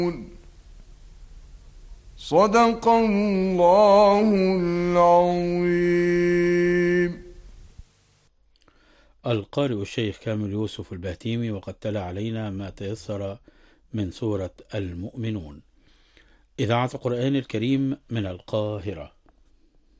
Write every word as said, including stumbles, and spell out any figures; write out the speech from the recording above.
صدق الله العظيم. القارئ الشيخ كامل يوسف البهتيمي، وقد تلا علينا ما تيسر من سورة المؤمنون. إذاعة القرآن الكريم من القاهرة.